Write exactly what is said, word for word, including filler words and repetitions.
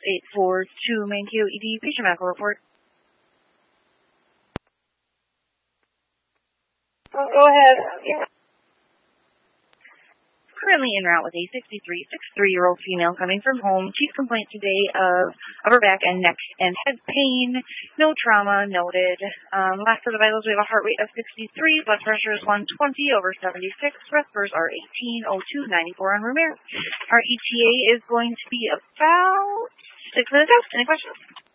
eight four two, main Q E D, patient medical report. Oh, go ahead. Yeah. Currently en route with a sixty-three, sixty-three-year-old female coming from home. Chief complaint today of upper back and neck and head pain. No trauma noted. Um, last of the vitals, we have a heart rate of sixty-three. Blood pressure is one twenty over seventy-six. Respiratories are eighteen oh two ninety-four on room air. Our E T A is going to be about six minutes out. Any questions?